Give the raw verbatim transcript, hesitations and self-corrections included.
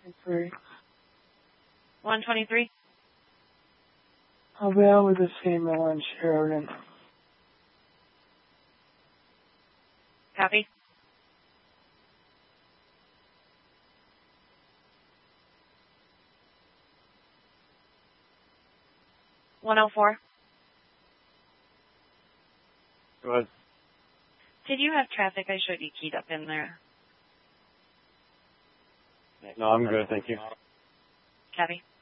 three. one twenty-three. I'll be out with this female in Sheridan. Copy. one oh four. Go ahead. Did you have traffic? I showed you keyed up in there. No, I'm good, thank you. Copy.